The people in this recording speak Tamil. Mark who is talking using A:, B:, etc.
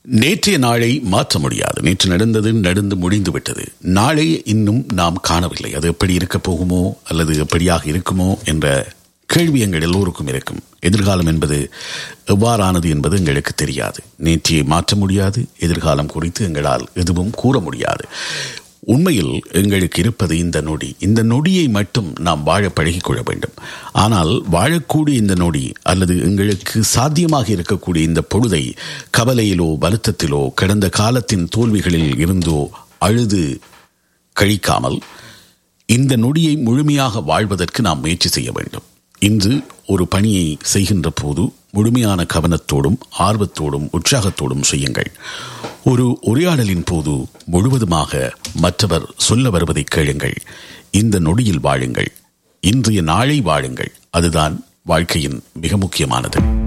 A: நேற்றைய நாளை மாற்ற முடியாது. நேற்று நடந்தது நடந்து முடிந்து விட்டது. நாளை இன்னும் நாம் காணவில்லை. அது எப்படி இருக்க போகுமோ அல்லது எப்படியாக இருக்குமோ என்ற கேள்வி எங்கள் எல்லோருக்கும் இருக்கும். எதிர்காலம் என்பது எவ்வாறானது என்பது எங்களுக்கு தெரியாது. நேற்றையை மாற்ற முடியாது. எதிர்காலம் குறித்து எங்களால் எதுவும் கூற முடியாது. உண்மையில் எங்களுக்கு இருப்பது இந்த நொடி. இந்த நொடியை மட்டும் நாம் வாழ பழகிக்கொள்ள வேண்டும். ஆனால் வாழக்கூடிய இந்த நொடி அல்லது எங்களுக்கு சாத்தியமாக இருக்கக்கூடிய இந்த பொழுதை கவலையிலோ வருத்தத்திலோ கடந்த காலத்தின் தோல்விகளில் இருந்தோ அழுது கழிக்காமல் இந்த நொடியை முழுமையாக வாழ்வதற்கு நாம் முயற்சி செய்ய வேண்டும். இன்று ஒரு பணியை செய்கின்ற போது முழுமையான கவனத்தோடும் ஆர்வத்தோடும் உற்சாகத்தோடும் செய்யுங்கள். ஒரு உரையாடலின் போது முழுவதுமாக மற்றவர் சொல்ல வருவதை கேளுங்கள். இந்த நொடியில் வாழுங்கள். இன்றைய நாளை வாழுங்கள். அதுதான் வாழ்க்கையின் மிக முக்கியமானது.